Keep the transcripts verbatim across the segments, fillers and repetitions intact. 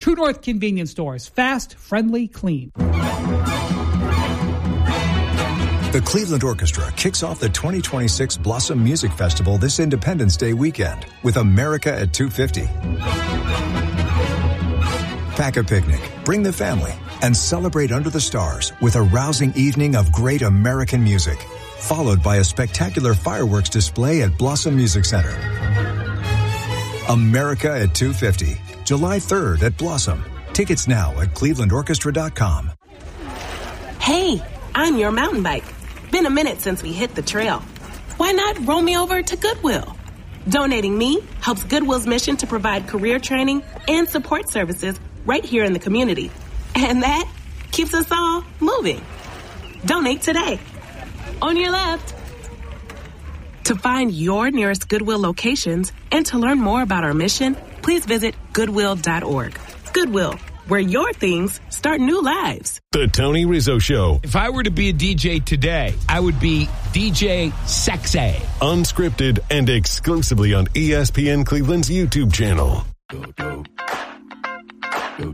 True North Convenience Stores. Fast, friendly, clean. The Cleveland Orchestra kicks off the twenty twenty-six Blossom Music Festival this Independence Day weekend with America at two fifty. Pack a picnic, bring the family, and celebrate under the stars with a rousing evening of great American music, followed by a spectacular fireworks display at Blossom Music Center. America at two fifty, July third at Blossom. Tickets now at cleveland orchestra dot com. Hey, I'm your mountain bike. Been a minute since we hit the trail. Why not roll me over to Goodwill? Donating me helps Goodwill's mission to provide career training and support services right here in the community. And that keeps us all moving. Donate today. On your left. To find your nearest Goodwill locations and to learn more about our mission, please visit goodwill dot org. Goodwill, where your things start new lives. The Tony Rizzo Show. If I were to be a D J today, I would be D J Sexy. Unscripted and exclusively on E S P N Cleveland's YouTube channel. Go, go. Go,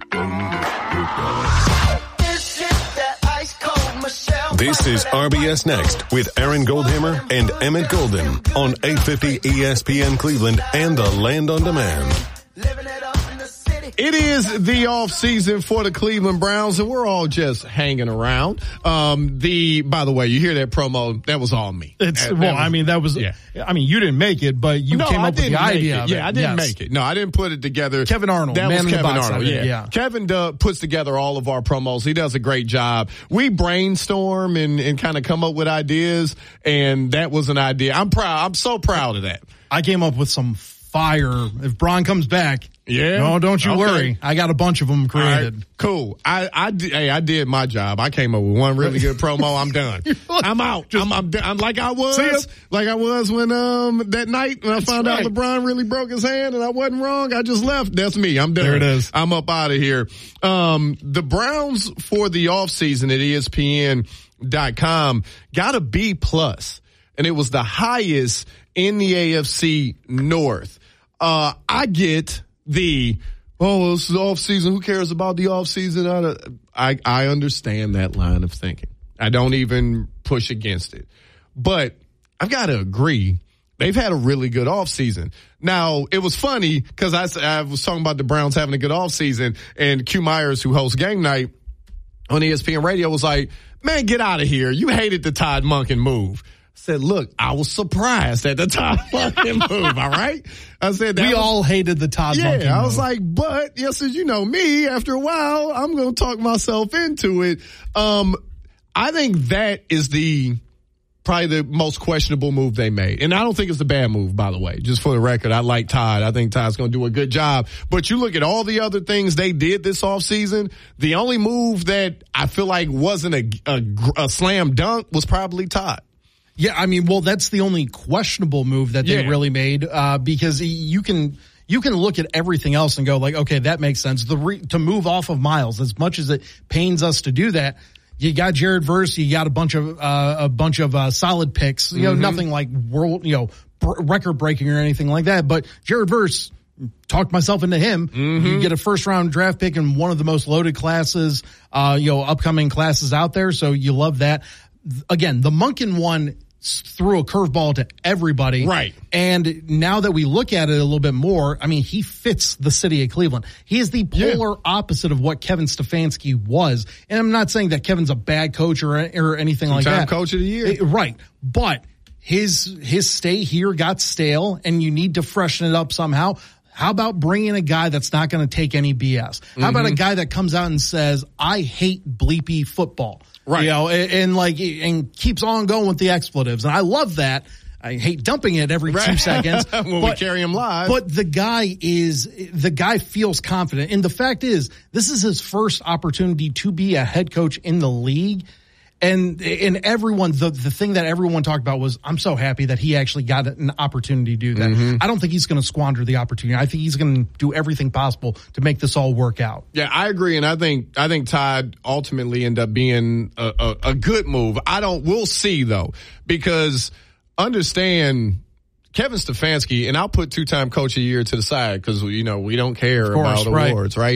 go. This is that ice cold Michelle. This is R B S Next with Aaron Goldhammer and Emmett Golden on eight fifty E S P N Cleveland and the Land on Demand. Living it up in the city. It is the off season for the Cleveland Browns, and we're all just hanging around. Um, the by the way, you hear that promo? That was all me. It's that, well, that was, I mean, that was. Yeah. I mean, you didn't make it, but you no, came I up with the didn't make idea. it. Of Yeah, it. I didn't Yes. make it. No, I didn't put it together. Kevin Arnold, that man was in the Kevin box Arnold. of it, Yeah. yeah. Kevin uh, puts together all of our promos. He does a great job. We brainstorm and and kind of come up with ideas, and that was an idea. I'm proud. I'm so proud of that. I came up with some fire. If Braun comes back, yeah, no, don't you okay. worry. I got a bunch of them created. Right, cool. I, I, did, hey, I did my job. I came up with one really good promo. I'm done. I'm out. Just, I'm, I'm, I'm like I was, like I was when, um, that night when I found right. out LeBron really broke his hand and I wasn't wrong. I just left. That's me. I'm done. There it is. I'm up out of here. Um, the Browns for the offseason at E S P N dot com got a B plus, and it was the highest in the A F C North. Uh, I get the, oh, this is off season. Who cares about the off season? I, I understand that line of thinking. I don't even push against it, but I've got to agree. They've had a really good off season. Now, it was funny because I, I was talking about the Browns having a good off season, and Q Myers, who hosts Game Night on E S P N Radio, was like, man, get out of here. You hated the Todd Monken move. I said, look, I was surprised at the Todd Monken move, all right? I said that we was, all hated the Todd yeah, Monken move. Yeah, I was like, but, yes, as you know me, after a while, I'm going to talk myself into it. Um, I think that is the probably the most questionable move they made. And I don't think it's a bad move, by the way. Just for the record, I like Todd. I think Todd's going to do a good job. But you look at all the other things they did this offseason, the only move that I feel like wasn't a, a, a slam dunk was probably Todd. Yeah, I mean, well, that's the only questionable move that they yeah. really made, uh, because you can you can look at everything else and go like, okay, that makes sense. The re- to move off of Miles, as much as it pains us to do that, you got Jared Verse, you got a bunch of uh, a bunch of uh, solid picks, you know, mm-hmm. nothing like world, you know, br- record breaking or anything like that. But Jared Verse, talked myself into him. Mm-hmm. You get a first round draft pick in one of the most loaded classes, uh, you know, upcoming classes out there. So you love that. Again, the Monken one threw a curveball to everybody. Right. And now that we look at it a little bit more, I mean, he fits the city of Cleveland. He is the polar yeah. opposite of what Kevin Stefanski was. And I'm not saying that Kevin's a bad coach or, or anything like that. Coach of the year. It, right. But his, his stay here got stale and you need to freshen it up somehow. How about bringing a guy that's not going to take any B S? How mm-hmm. about a guy that comes out and says, I hate bleepy football? Right. You know, and, and like, and keeps on going with the expletives. And I love that. I hate dumping it every right. two seconds. when but, we carry him live. But the guy is, the guy feels confident. And the fact is, this is his first opportunity to be a head coach in the league. And, and everyone, the, the thing that everyone talked about was, I'm so happy that he actually got an opportunity to do that. Mm-hmm. I don't think he's going to squander the opportunity. I think he's going to do everything possible to make this all work out. Yeah, I agree. And I think, I think Todd ultimately ended up being a, a, a good move. I don't, we'll see though, because understand Kevin Stefanski, and I'll put two-time coach of the year to the side because, you know, we don't care course, about right. awards, right?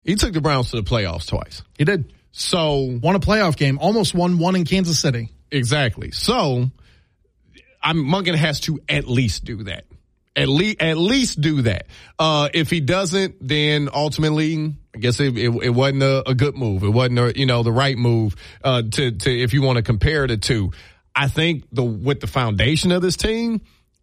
He took the Browns to the playoffs twice. He did. So won a playoff game, almost won one in Kansas City. Exactly. So I'm Monken has to at least do that. At least, at least do that. Uh, if he doesn't, then ultimately, I guess it, it, it wasn't a, a good move. It wasn't, a, you know, the right move, uh, to, to, if you want to compare the two. I think the, with the foundation of this team,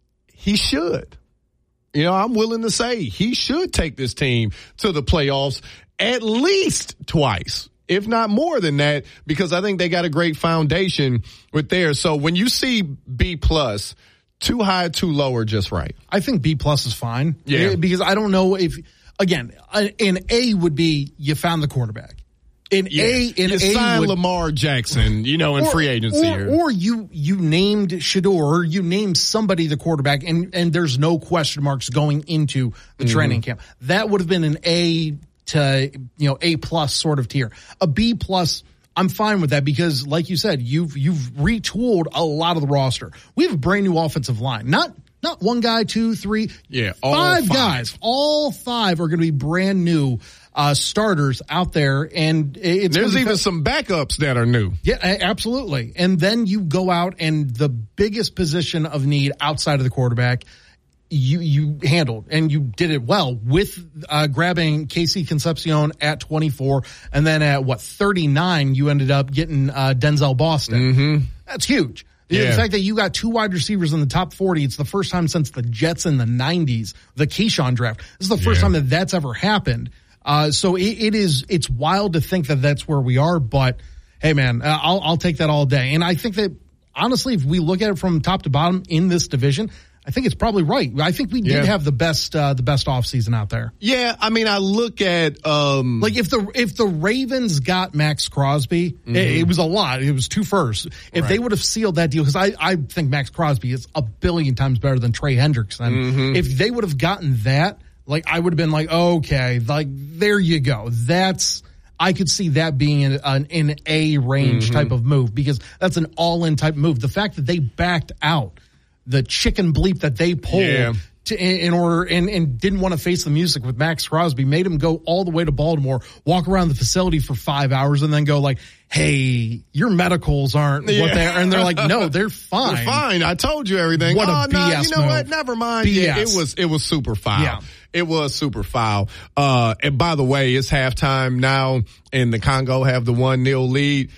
he should. You know, I'm willing to say he should take this team to the playoffs at least twice, if not more than that, because I think they got a great foundation with theirs. So when you see B plus, too high, too low, or just right? I think B plus is fine. Yeah. Because I don't know if, again, an A would be you found the quarterback. In yeah. A, in you A signed would, Lamar Jackson, you know, in or, free agency. Or, or, or you, you named Shedeur, or you named somebody the quarterback, and, and there's no question marks going into the mm-hmm. training camp. That would have been an A to, you know, A plus sort of tier. A B plus, I'm fine with that because, like you said, you've you've retooled a lot of the roster. We have a brand new offensive line. Not not one guy, two, three, yeah, all five, five guys. All five are going to be brand new uh, starters out there, and it's there's even become, some backups that are new. Yeah, absolutely. And then you go out and the biggest position of need outside of the quarterback, you you handled, and you did it well with uh, grabbing Casey Concepcion at twenty-four, and then at what thirty-nine, you ended up getting uh, Denzel Boston. Mm-hmm. That's huge. Yeah. The fact that you got two wide receivers in the top forty, it's the first time since the Jets in the nineties, the Keyshawn draft. This is the first yeah. time that that's ever happened. Uh, so it, it is, it's wild to think that that's where we are, but hey man, uh, I'll, I'll take that all day. And I think that honestly, if we look at it from top to bottom in this division, I think it's probably right. I think we did yeah. have the best, uh, the best offseason out there. Yeah. I mean, I look at, um, like if the, if the Ravens got Max Crosby, mm-hmm. it, it was a lot. It was two firsts. If right. they would have sealed that deal, cause I, I think Max Crosby is a billion times better than Trey Hendrickson. Mm-hmm. If they would have gotten that, like I would have been like, okay, like there you go. That's, I could see that being an, an, an A range mm-hmm. type of move because that's an all in type move. The fact that they backed out, the chicken bleep that they pulled yeah. to, in, in order and, and didn't want to face the music with Max Crosby, made him go all the way to Baltimore, walk around the facility for five hours and then go like, hey, your medicals aren't yeah. what they are. And they're like, no, they're fine. They're fine. I told you everything. What oh, a no, B S you know move. what? Never mind. B S. Yeah, it was, it was super foul. Yeah. It was super foul. Uh, and by the way, it's halftime now and the Congo have the one nil lead.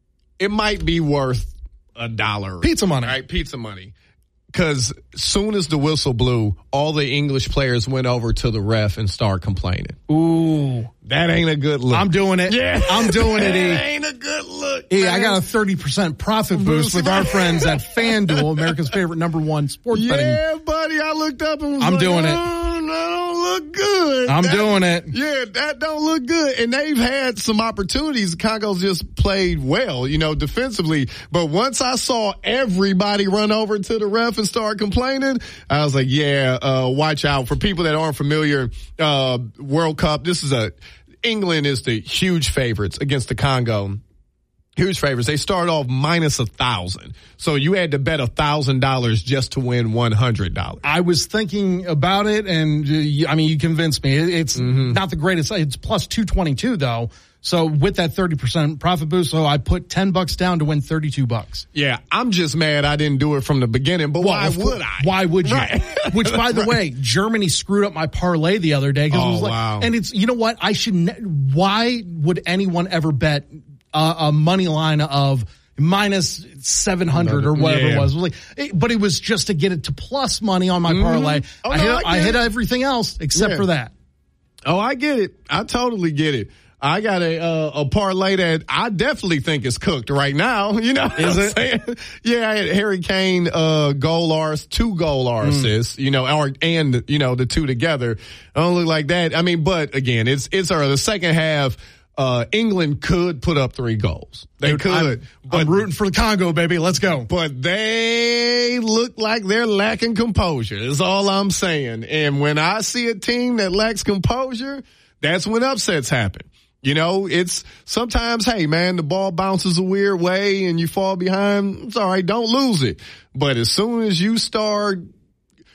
It might be worth a dollar. Pizza money. Right? Pizza money. Cause soon as the whistle blew, all the English players went over to the ref and started complaining. Ooh. That ain't a good look. I'm doing it. Yeah. I'm doing it, E. That ain't a good look. E, man. I got a thirty percent profit boost with our friends at FanDuel, America's favorite number one sports yeah, betting. Yeah, buddy. I looked up and was I'm like, doing it. Oh, that don't look good. I'm that, doing it. Yeah, that don't look good. And they've had some opportunities. Congo's just played well, you know, defensively. But once I saw everybody run over to the ref and start complaining, I was like, yeah, uh, watch out. For people that aren't familiar, uh, World Cup, this is a, England is the huge favorites against the Congo. Huge favorites. They start off minus a thousand. So you had to bet a thousand dollars just to win one hundred dollars. I was thinking about it and uh, I mean, you convinced me. It's mm-hmm. not the greatest. It's plus two twenty-two though. So with that thirty percent profit boost, so I put ten bucks down to win thirty-two bucks. Yeah. I'm just mad I didn't do it from the beginning, but well, why would I? Why would you? Right. Which by the right. way, Germany screwed up my parlay the other day. Oh, it was like, wow. And it's, you know what? I should, ne- why would anyone ever bet uh, a money line of minus seven hundred or whatever yeah. it was? It was like, it, but it was just to get it to plus money on my mm-hmm. parlay. Oh, I, no, hit, I, I hit everything else except yeah. for that. Oh, I get it. I totally get it. I got a uh, a parlay that I definitely think is cooked right now. You know, is it? Saying? Yeah, I had Harry Kane uh, goal arse, two goal assists. Mm. You know, or and you know the two together. I don't look like that. I mean, but again, it's it's uh, the second half. Uh, England could put up three goals. They Dude, could. I'm, but, I'm rooting for the Congo, baby. Let's go. But they look like they're lacking composure. Is all I'm saying. And when I see a team that lacks composure, that's when upsets happen. You know, it's sometimes, hey man, the ball bounces a weird way and you fall behind. It's all right. Don't lose it. But as soon as you start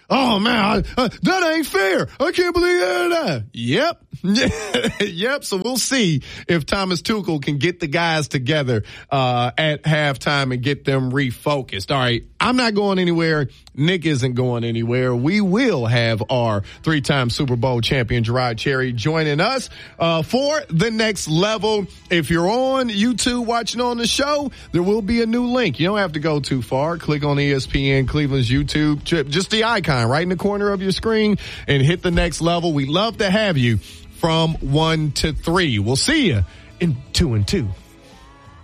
Oh man, I, uh, that ain't fair. I can't believe that. Yep. Yep. So we'll see if Thomas Tuchel can get the guys together, uh, at halftime and get them refocused. All right. I'm not going anywhere. Nick isn't going anywhere. We will have our three-time Super Bowl champion Gerard Cherry joining us, uh, for the next level. If you're on YouTube watching on the show, there will be a new link. You don't have to go too far. Click on E S P N Cleveland's YouTube, just the icon right in the corner of your screen, and hit the next level. We'd love to have you from one to three. We'll see you in two and two.